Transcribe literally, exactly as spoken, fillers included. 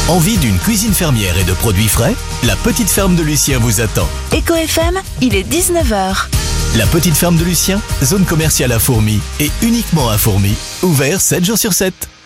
Envie d'une cuisine fermière et de produits frais? La petite ferme de Lucien vous attend. Eco F M, il est dix-neuf heures. La petite ferme de Lucien, zone commerciale à Fourmies et uniquement à Fourmies, ouvert sept jours sur sept.